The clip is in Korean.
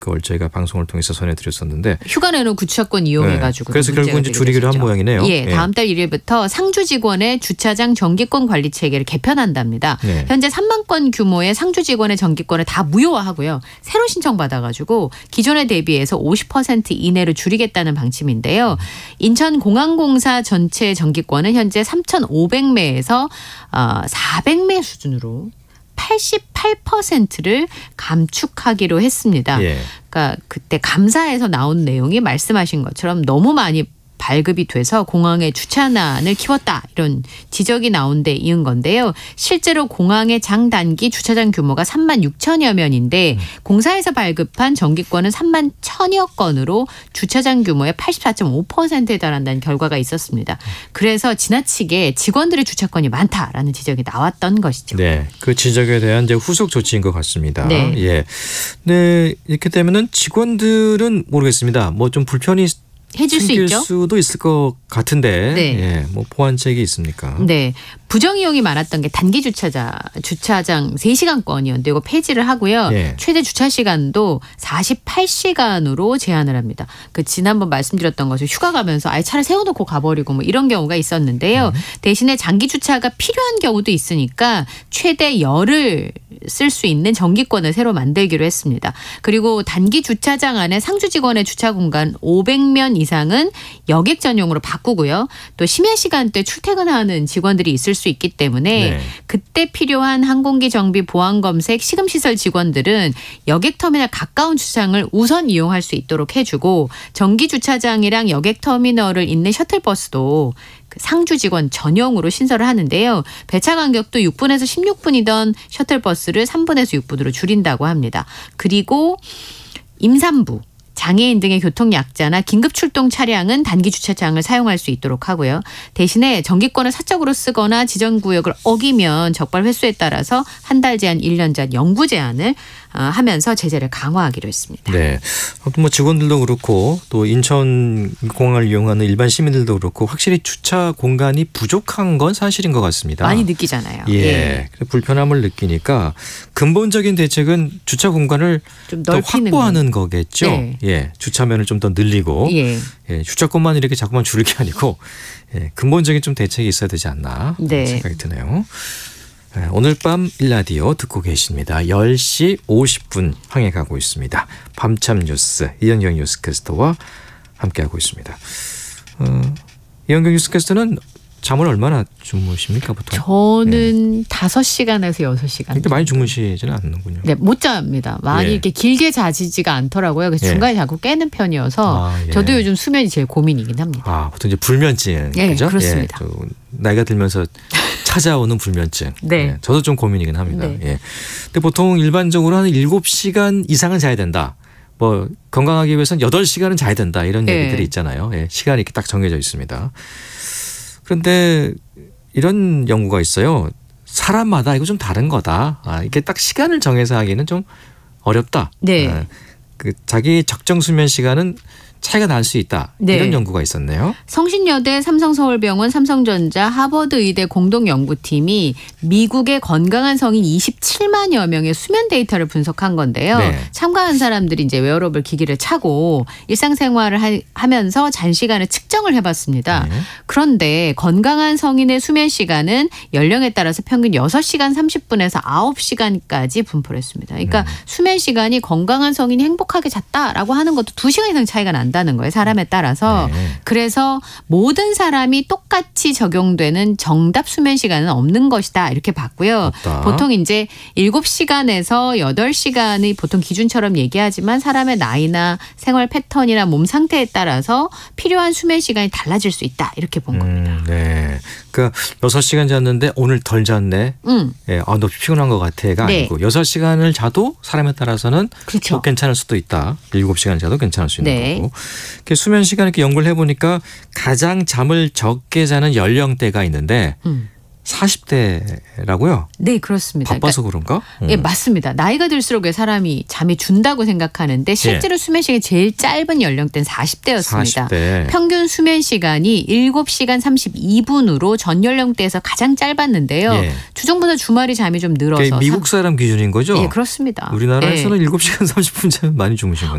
그걸 저희가 방송을 통해서 전해드렸었는데 휴가 내놓고 주차권 이용해가지고 그래서 결국 이제 줄이기로 한 모양이네요. 예, 다음 달 1일부터 상주 직원의 주차장 정기권 관리 체계를 개편한답니다. 네. 현재 3만 건 규모의 상주 직원의 정기권을 다 무효화하고요. 새로 신청받아가지고 기존에 대비해서 50% 이내로 줄이겠다는 방침인데요. 인천공항공사 전체 정기권은 현재 3,500매에서 400매 수준으로 88%를 감축하기로 했습니다. 예. 그러니까 그때 감사에서 나온 내용이 말씀하신 것처럼 너무 많이 발급이 돼서 공항의 주차난을 키웠다 이런 지적이 나온 데 이은 건데요. 실제로 공항의 장단기 주차장 규모가 3만 6천여 면인데 공사에서 발급한 정기권은 3만 1천여 건으로 주차장 규모의 84.5%에 달한다는 결과가 있었습니다. 그래서 지나치게 직원들의 주차권이 많다라는 지적이 나왔던 것이죠. 네, 그 지적에 대한 이제 후속 조치인 것 같습니다. 네. 예, 네 이렇게 되면은 직원들은 모르겠습니다. 뭐 좀 불편이 해줄 수 생길 있죠. 수도 있을 것 같은데, 네. 예, 뭐 보완책이 있습니까? 네. 부정 이용이 많았던 게 단기 주차장 3시간권이었는데 이거 폐지를 하고요. 예. 최대 주차 시간도 48시간으로 제한을 합니다. 그 지난번 말씀드렸던 것처럼 휴가 가면서 아예 차를 세워놓고 가버리고 뭐 이런 경우가 있었는데요. 대신에 장기 주차가 필요한 경우도 있으니까 최대 열흘 쓸 수 있는 정기권을 새로 만들기로 했습니다. 그리고 단기 주차장 안에 상주 직원의 주차 공간 500면 이상은 여객 전용으로 바꾸고요. 또 심야 시간대 출퇴근하는 직원들이 있을 수 있기 때문에 네. 그때 필요한 항공기 정비 보안 검색 시금시설 직원들은 여객 터미널 가까운 주차장을 우선 이용할 수 있도록 해주고 정기 주차장이랑 여객 터미널을 잇는 셔틀버스도 상주 직원 전용으로 신설을 하는데요. 배차 간격도 6분에서 16분이던 셔틀버스를 3분에서 6분으로 줄인다고 합니다. 그리고 임산부, 장애인 등의 교통약자나 긴급 출동 차량은 단기 주차장을 사용할 수 있도록 하고요. 대신에 정기권을 사적으로 쓰거나 지정구역을 어기면 적발 횟수에 따라서 한 달 제한, 1년 제한, 영구 제한을 하면서 제재를 강화하기로 했습니다. 네. 뭐 직원들도 그렇고 또 인천공항을 이용하는 일반 시민들도 그렇고 확실히 주차 공간이 부족한 건 사실인 것 같습니다. 많이 느끼잖아요. 예. 예. 불편함을 느끼니까 근본적인 대책은 주차 공간을 좀 더 넓히는 확보하는 거겠죠. 네. 예. 주차면을 좀 더 늘리고 예. 예. 주차권만 이렇게 자꾸만 줄일 게 아니고 예. 근본적인 좀 대책이 있어야 되지 않나 네. 생각이 드네요. 네, 오늘 밤 일라디오 듣고 계십니다. 10시 50분 향해 가고 있습니다. 밤참 뉴스 이현경 뉴스캐스터와 함께하고 있습니다. 이현경 뉴스캐스터는 잠을 얼마나 주무십니까 보통? 저는 5시간에서 6시간. 그렇게 많이 주무시지는 않는군요. 네, 못 잡니다. 많이 예. 이렇게 길게 자지지가 않더라고요. 그래서 예. 중간에 자꾸 깨는 편이어서 아, 예. 저도 요즘 수면이 제일 고민이긴 합니다. 아, 보통 이제 불면증. 예, 그죠? 그렇습니다. 또 나이가 들면서 찾아오는 불면증. 네. 예, 저도 좀 고민이긴 합니다. 네. 예. 근데 보통 일반적으로 한 7시간 이상은 자야 된다. 뭐 건강하기 위해서는 8시간은 자야 된다. 이런 네. 얘기들이 있잖아요. 예, 시간이 이렇게 딱 정해져 있습니다. 그런데 이런 연구가 있어요. 사람마다 이거 좀 다른 거다. 이게 딱 시간을 정해서 하기는 좀 어렵다. 네. 그 자기 적정 수면 시간은 차이가 날 수 있다. 네. 이런 연구가 있었네요. 성신여대, 삼성서울병원, 삼성전자, 하버드의대 공동연구팀이 미국의 건강한 성인 27만여 명의 수면 데이터를 분석한 건데요. 네. 참가한 사람들이 이제 웨어러블 기기를 차고 일상생활을 하면서 잔시간을 측정을 해봤습니다. 네. 그런데 건강한 성인의 수면 시간은 연령에 따라서 평균 6시간 30분에서 9시간까지 분포를 했습니다. 그러니까 수면 시간이 건강한 성인이 행복하게 잤다라고 하는 것도 2시간 이상 차이가 난다는 거예요. 사람에 따라서. 네. 그래서 모든 사람이 똑같이 적용되는 정답 수면 시간은 없는 것이다. 이렇게 봤고요. 없다. 보통 이제 7시간에서 8시간이 보통 기준처럼 얘기하지만 사람의 나이나 생활 패턴이나 몸 상태에 따라서 필요한 수면 시간이 달라질 수 있다. 이렇게 본 겁니다. 네. 그러니까 6시간 잤는데 오늘 덜 잤네. 예, 너 피곤한 것 같아가 네. 아니고 6시간을 자도 사람에 따라서는 그렇죠. 또 괜찮을 수도 있다. 7시간 자도 괜찮을 수 있는 네. 거고. 이렇게 수면 시간 이렇게 연구를 해보니까 가장 잠을 적게 자는 연령대가 있는데 40대라고요? 네, 그렇습니다. 바빠서 그런가? 예, 맞습니다. 나이가 들수록 왜 사람이 잠이 준다고 생각하는데 실제로 수면 시간이 제일 짧은 연령대는 40대였습니다. 40대. 평균 수면 시간이 7시간 32분으로 전 연령대에서 가장 짧았는데요. 예. 주중보다 주말이 잠이 좀 늘어서. 그게 미국 사람 기준인 거죠? 예, 그렇습니다. 우리나라에서는 예. 7시간 30분 자면 많이 주무신 거네.